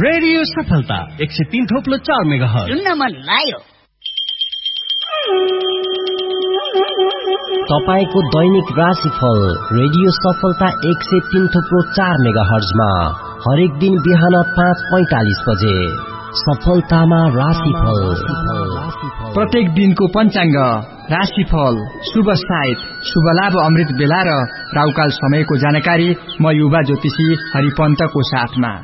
Radio सफलता 103.4 megahertz सुन्न मन लाग्यो। तपाईको दैनिक राशिफल रेडियो सफलता 103.4 मेगाहर्जमा हरेक दिन बिहान 5:45 बजे सफलतामा राशिफल। प्रत्येक दिनको पञ्चाङ्ग, राशिफल, शुभ साइत, शुभ लाभ अमृत बेला र राहुकाल समयको जानकारी म युवा ज्योतिषी हरिपन्तको साथमा।